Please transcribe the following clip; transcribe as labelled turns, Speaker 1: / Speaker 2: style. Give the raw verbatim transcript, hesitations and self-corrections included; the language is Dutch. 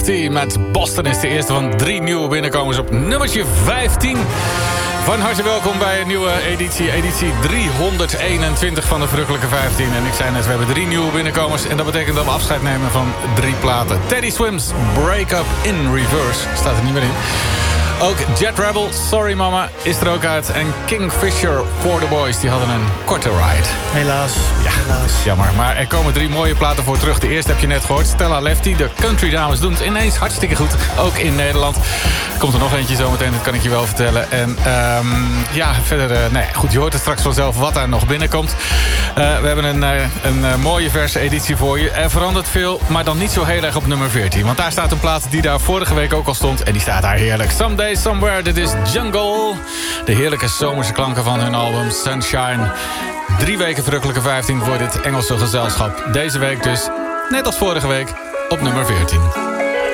Speaker 1: Lefty met Boston is de eerste van drie nieuwe binnenkomers op nummertje vijftien. Van harte welkom bij een nieuwe editie, editie driehonderdeenentwintig van de Verrukkelijke vijftien. En ik zei net, we hebben drie nieuwe binnenkomers en dat betekent dat we afscheid nemen van drie platen. Teddy Swims, Break Up in Reverse, staat er niet meer in. Ook Jet Rebel, Sorry Mama, is er ook uit. En Kingfisher for the Boys, die hadden een korte ride.
Speaker 2: Helaas.
Speaker 1: Ja,
Speaker 2: helaas.
Speaker 1: Jammer. Maar er komen drie mooie platen voor terug. De eerste heb je net gehoord. Stella Lefty, de country dames doen het ineens hartstikke goed. Ook in Nederland. Komt er nog eentje zometeen, dat kan ik je wel vertellen. En um, ja, verder, uh, nee, goed, je hoort het straks vanzelf wat daar nog binnenkomt. Uh, we hebben een, uh, een uh, mooie verse editie voor je. Er verandert veel, maar dan niet zo heel erg op nummer veertien. Want daar staat een plaat die daar vorige week ook al stond. En die staat daar heerlijk. Someday Somewhere, dit is Jungle. De heerlijke zomerse klanken van hun album Sunshine. Drie weken Verrukkelijke vijftien voor dit Engelse gezelschap. Deze week dus, net als vorige week, op nummer veertien.